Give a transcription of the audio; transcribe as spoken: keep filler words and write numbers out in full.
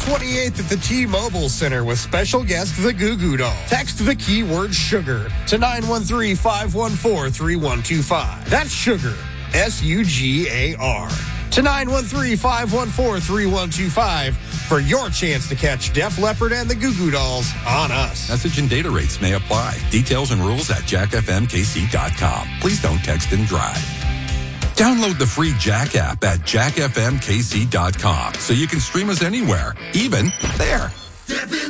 twenty-eighth at the T-Mobile Center with special guest the Goo Goo Dolls. Text the keyword sugar to nine one three, five one four, three one two five. That's sugar, S U G A R, to nine one three, five one four, three one two five for your chance to catch Def Leppard and the Goo Goo Dolls on us. Message and data rates may apply. Details and rules at jack f m k c dot com. Please don't text and drive. Download the free Jack app at jack f m k c dot com so you can stream us anywhere, even there.